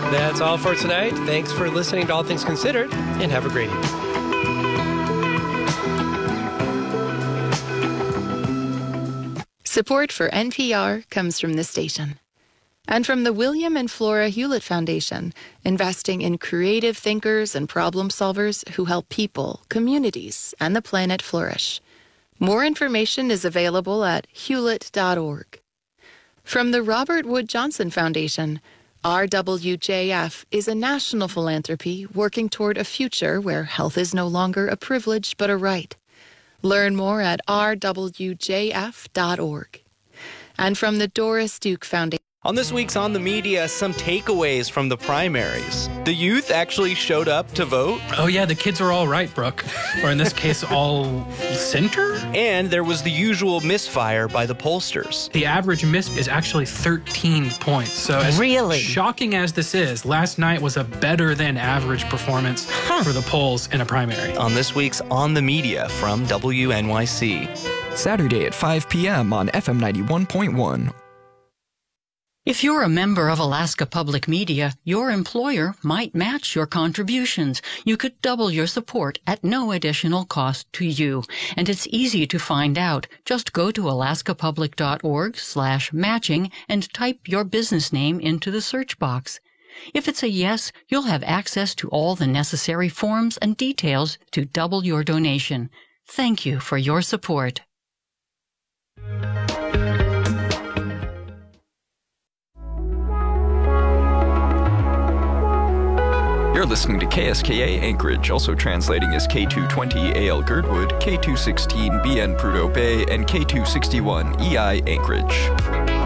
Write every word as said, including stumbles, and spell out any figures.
That's all for tonight. Thanks for listening to All Things Considered, and have a great evening. Support for N P R comes from this station. And from the William and Flora Hewlett Foundation, investing in creative thinkers and problem solvers who help people, communities, and the planet flourish. More information is available at hewlett dot org. From the Robert Wood Johnson Foundation, R W J F is a national philanthropy working toward a future where health is no longer a privilege but a right. Learn more at r w j f dot org. And from the Doris Duke Foundation. On this week's On the Media, some takeaways from the primaries. The youth actually showed up to vote. Oh yeah, the kids are all right, Brooke. Or in this case, all center? And there was the usual misfire by the pollsters. The average miss is actually thirteen points. So as really shocking as this is, last night was a better than average performance huh. for the polls in a primary. On this week's On the Media from W N Y C. Saturday at five p.m. on F M ninety-one point one. If you're a member of Alaska Public Media, your employer might match your contributions. You could double your support at no additional cost to you. And it's easy to find out. Just go to alaska public dot org slash matching and type your business name into the search box. If it's a yes, you'll have access to all the necessary forms and details to double your donation. Thank you for your support. You're listening to K S K A Anchorage, also translating as K two twenty A L Girdwood, K two sixteen B N Prudhoe Bay, and K two sixty-one E I Anchorage.